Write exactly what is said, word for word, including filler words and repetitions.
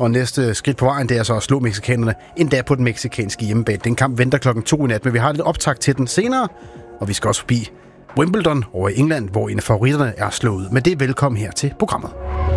Og næste skridt på vejen, det er så at slå mexikanerne endda på den mexikanske hjemmebane. Den kamp venter klokken to i nat, men vi har lidt optakt til den senere. Og vi skal også forbi Wimbledon over i England, hvor en af favoritterne er slået. Men det er velkommen her til programmet.